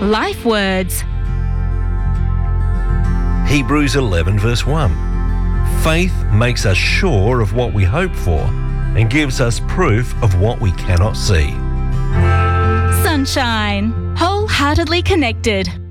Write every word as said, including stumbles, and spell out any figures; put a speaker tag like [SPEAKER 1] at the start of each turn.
[SPEAKER 1] Life words.
[SPEAKER 2] Hebrews eleven verse one. Faith makes us sure of what we hope for and gives us proof of what we cannot see.
[SPEAKER 1] Sunshine. Wholeheartedly connected.